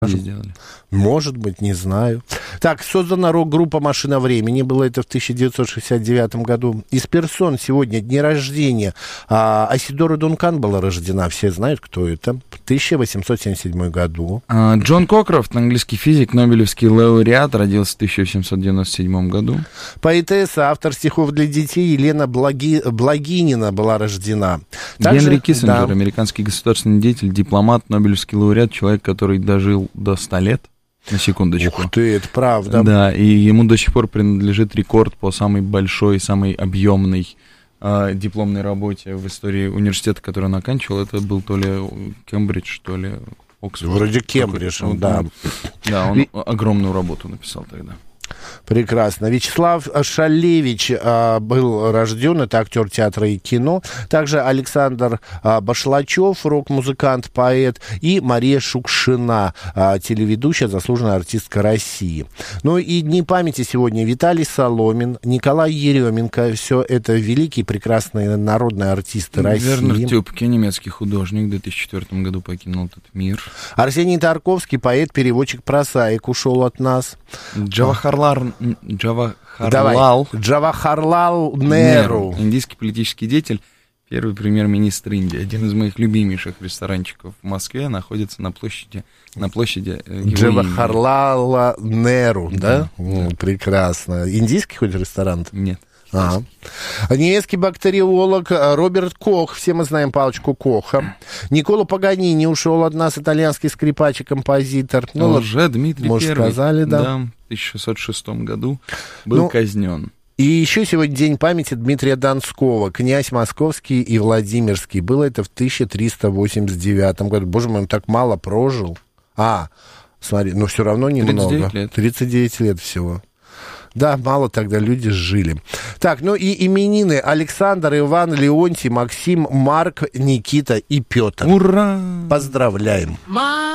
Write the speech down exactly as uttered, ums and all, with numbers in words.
сделали. Может быть, не знаю. Так, создана рок-группа «Машина времени». Было это в тысяча девятьсот шестьдесят девятом году. Из персон сегодня дни рождения. А, Айседора Дункан была рождена. Все знают, кто это. В тысяча восемьсот семьдесят седьмом году. А, Джон Кокрофт, английский физик, нобелевский лауреат, родился в тысяча восемьсот девяносто седьмом году. Поэтесса, автор стихов для детей Елена Благи... Благинина была рождена. Также, Генри Киссинджер, да. американский государственный деятель, дипломат, нобелевский лауреат, человек, который дожил до ста лет. На секундочку. Ух ты, это правда. Да, и ему до сих пор принадлежит рекорд по самой большой, самой объемной э, дипломной работе в истории университета, который он оканчивал. Это был то ли Кембридж, то ли Оксфорд. Вроде Кембридж, он, да. Да, он огромную работу написал тогда. Прекрасно. Вячеслав Шалевич а, был рожден, это актер театра и кино. Также Александр а, Башлачев, рок-музыкант, поэт, и Мария Шукшина, а, телеведущая, заслуженная артистка России. Ну и дни памяти сегодня: Виталий Соломин, Николай Еременко, все это великие, прекрасные народные артисты России. Вернер Тюбке, немецкий художник, в две тысячи четвёртом году покинул этот мир. Арсений Тарковский, поэт, переводчик, прозаик, ушел от нас. Джавахарлал Джавахарлал Давай. Джавахарлал Неру. Индийский политический деятель, первый премьер-министр Индии. Один из моих любимейших ресторанчиков в Москве находится на площади, на площади Джавахарлала Неру, да? Да, М, да. Прекрасно. Индийский хоть ресторан? Нет. Ага. Немецкий бактериолог Роберт Кох, все мы знаем палочку Коха. Николо Паганини ушел от нас, итальянский скрипач и композитор. Ну, уже Дмитрий может, Первый, сказали, да. да, в тысяча шестьсот шестом году был Ну, казнен. И еще сегодня день памяти Дмитрия Донского, князь московский и Владимирский. Было это в тысяча триста восемьдесят девятом году. Боже мой, он так мало прожил. А, смотри, но все равно немного. тридцать девять лет. тридцать девять лет всего. Да, мало тогда люди жили. Так, ну и именины: Александр, Иван, Леонтий, Максим, Марк, Никита и Петр. Ура! Поздравляем.